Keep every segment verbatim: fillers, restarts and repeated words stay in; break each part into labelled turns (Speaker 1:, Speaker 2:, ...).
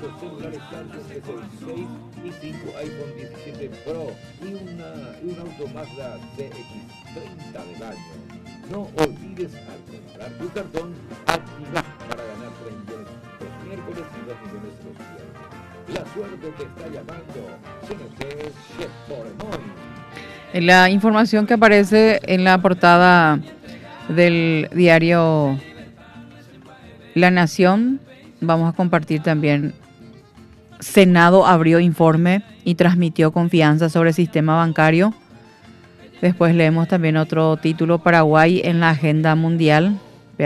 Speaker 1: ocho celulares Samsung S veintiséis y cinco iPhone diecisiete Pro y, una, y un auto Mazda C X treinta del año. No olvides al comprar tu cartón, activar para ganar tres millones los miércoles y dos millones los viernes. La suerte te está llamando. C N C Chef Moy.
Speaker 2: La información que aparece en la portada del diario La Nación, vamos a compartir también. Senado abrió informe y transmitió confianza sobre el sistema bancario. Después leemos también otro título, Paraguay en la agenda mundial.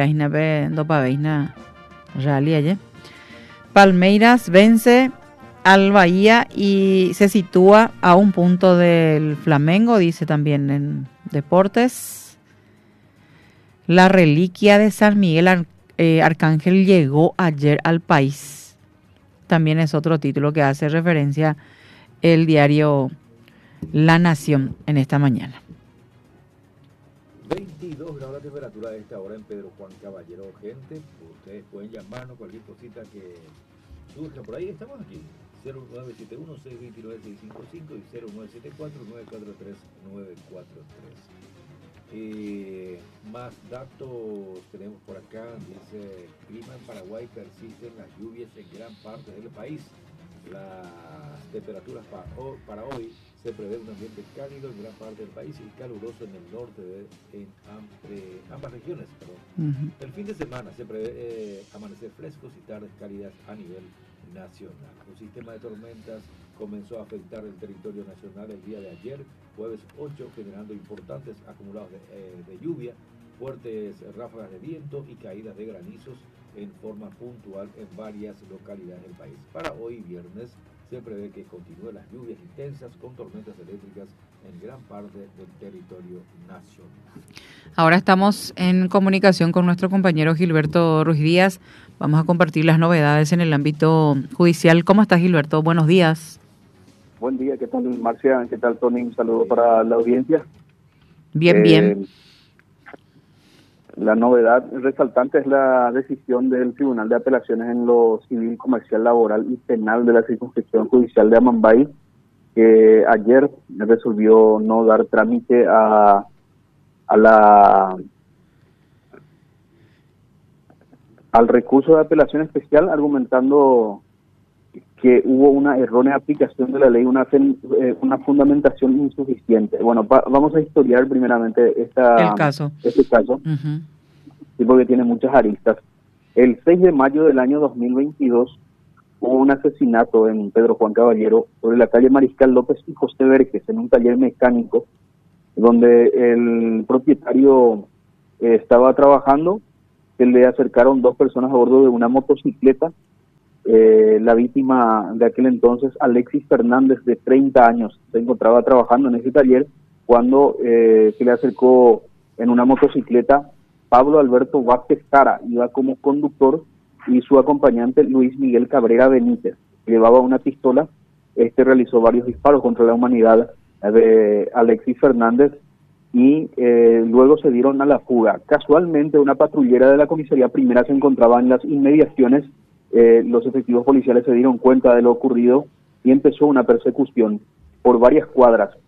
Speaker 2: Palmeiras vence al Bahía y se sitúa a un punto del Flamengo, dice también en Deportes. La reliquia de San Miguel Ar- eh, Arcángel llegó ayer al país. También es otro título que hace referencia el diario La Nación en esta mañana.
Speaker 1: veintidós grados la temperatura de esta hora en Pedro Juan Caballero. Gente, ustedes pueden llamarnos cualquier cosita que surja por ahí. Estamos aquí. cero nueve siete uno, seis dos nueve, seis cinco cinco y cero nueve siete cuatro, nueve cuatro tres, nueve cuatro tres. Eh, más datos tenemos por acá. Dice, clima en Paraguay, persisten las lluvias en gran parte del país. Las temperaturas para hoy, para hoy se prevé un ambiente cálido en gran parte del país y caluroso en el norte de en ample, ambas regiones. Perdón. Uh-huh. El fin de semana se prevé eh, amanecer frescos y tardes cálidas a nivel nacional. Un sistema de tormentas comenzó a afectar el territorio nacional el día de ayer, jueves ocho, generando importantes acumulados de, eh, de lluvia, fuertes ráfagas de viento y caídas de granizos en forma puntual en varias localidades del país. Para hoy viernes se prevé que continúen las lluvias intensas con tormentas eléctricas en gran parte del territorio nacional.
Speaker 2: Ahora estamos en comunicación con nuestro compañero Gilberto Ruiz Díaz. Vamos a compartir las novedades en el ámbito judicial. ¿Cómo estás, Gilberto? Buenos días.
Speaker 3: Buen día, ¿qué tal, Marcia? ¿Qué tal, Tony? Un saludo para la audiencia.
Speaker 2: Bien, eh, bien.
Speaker 3: La novedad resaltante es la decisión del Tribunal de Apelaciones en lo civil, comercial, laboral y penal de la circunscripción judicial de Amambay, que ayer resolvió no dar trámite a, a la al recurso de apelación especial, argumentando que hubo una errónea aplicación de la ley, una eh, una fundamentación insuficiente. Bueno, pa, vamos a historiar primeramente esta,
Speaker 2: el caso.
Speaker 3: este caso, uh-huh. Sí, porque tiene muchas aristas. El seis de mayo del año dos mil veintidós hubo un asesinato en Pedro Juan Caballero sobre la calle Mariscal López y José Verges, en un taller mecánico, donde el propietario eh, estaba trabajando. Se le acercaron dos personas a bordo de una motocicleta. Eh, la víctima de aquel entonces, Alexis Fernández, de treinta años, se encontraba trabajando en ese taller cuando eh, se le acercó en una motocicleta Pablo Alberto Vázquez Cara, iba como conductor, y su acompañante Luis Miguel Cabrera Benítez llevaba una pistola. Este realizó varios disparos contra la humanidad de Alexis Fernández y eh, luego se dieron a la fuga. Casualmente una patrullera de la comisaría primera se encontraba en las inmediaciones. Eh, los efectivos policiales se dieron cuenta de lo ocurrido y empezó una persecución por varias cuadras